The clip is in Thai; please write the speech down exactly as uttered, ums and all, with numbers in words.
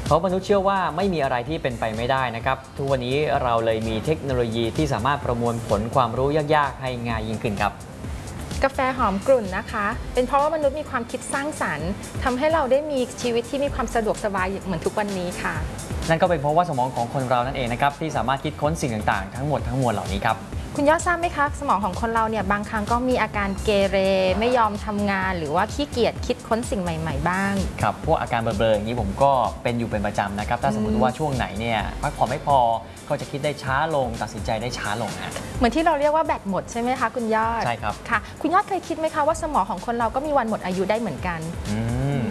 เพราะมนุษย์เชื่อว่าไม่มีอะไรที่เป็นไปไม่ได้นะครับทุกวันนี้เราเลยมีเทคโนโลยีที่สามารถประมวลผลความรู้ยากๆให้ง่ายยิ่งขึ้นครับกาแฟหอมกลุ่นนะคะเป็นเพราะว่ามนุษย์มีความคิดสร้างสรรค์ทำให้เราได้มีชีวิตที่มีความสะดวกสบายเหมือนทุกวันนี้ค่ะนั่นก็เป็นเพราะว่าสมองของคนเรานั่นเองนะครับที่สามารถคิดค้นสิ่งต่างๆทั้งหมดทั้งมวลเหล่านี้ครับคุณยอดทราบไหมคะสมองของคนเราเนี่ยบางครั้งก็มีอาการเกเรไม่ยอมทำงานหรือว่าขี้เกียจคิดค้นสิ่งใหม่ๆบ้างครับพวกอาการเบลอๆอย่างนี้ผมก็เป็นอยู่เป็นประจำนะครับถ้าสมมติว่าช่วงไหนเนี่ยพักผ่อนไม่พอก็จะคิดได้ช้าลงตัดสินใจได้ช้าลงนะเหมือนที่เราเรียกว่าแบตหมดใช่ไหมคะคุณยอดใช่ครับค่ะคุณยอดเคยคิดไหมคะว่าสมองของคนเราก็มีวันหมดอายุได้เหมือนกันอืม